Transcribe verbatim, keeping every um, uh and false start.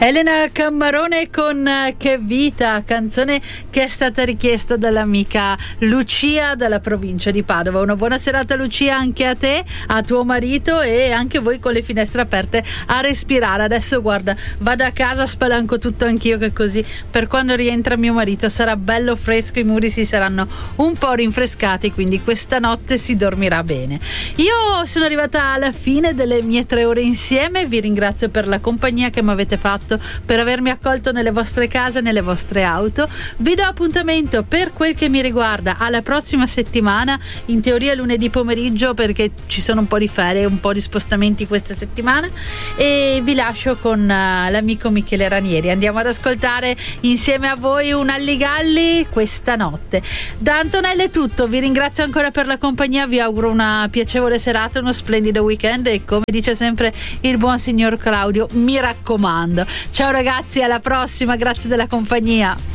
Elena Cammarone con Che Vita, canzone che è stata richiesta dall'amica Lucia dalla provincia di Padova. Una buona serata Lucia anche a te, a tuo marito e anche voi con le finestre aperte a respirare. Adesso guarda, vado a casa, spalanco tutto anch'io, che così per quando rientra mio marito sarà bello fresco, i muri si saranno un po' rinfrescati, quindi questa notte si dormirà bene. Io sono arrivata alla fine delle mie tre ore insieme, vi ringrazio per la compagnia che mi avete fatto, per avermi accolto nelle vostre case, nelle vostre auto. Vi do appuntamento, per quel che mi riguarda, alla prossima settimana, in teoria lunedì pomeriggio, perché ci sono un po' di ferie, un po' di spostamenti questa settimana, e vi lascio con uh, l'amico Michele Ranieri. Andiamo ad ascoltare insieme a voi un Alligalli questa notte. Da Antonella è tutto, vi ringrazio ancora per la compagnia, vi auguro una piacevole serata, uno splendido weekend e, come dice sempre il buon signor Claudio, mi raccomando. Ciao ragazzi, alla prossima, grazie della compagnia.